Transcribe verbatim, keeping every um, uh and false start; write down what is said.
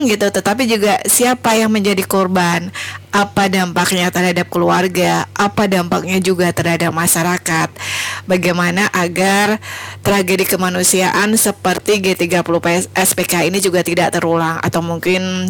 gitu, tetapi juga siapa yang menjadi korban, apa dampaknya terhadap keluarga, apa dampaknya juga terhadap masyarakat, bagaimana agar tragedi kemanusiaan seperti G tiga puluh S P K ini juga tidak terulang, atau mungkin